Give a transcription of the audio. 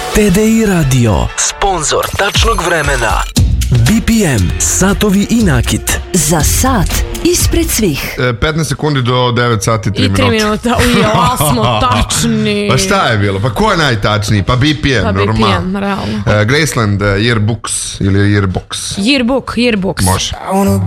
TDI Radio, sponsor tačnog vremena. BPM, satovi i nakit. Za sat ispred svih. 15 sekundi do 9 sati 3 minuta. I 3 minuta, ja smo tačni. Pa šta je bilo? Pa ko je najtačniji? Pa BPM, Pa normalno. BPM, realno. Graceland, Yearbooks ili Yearbooks. Yearbook. Može.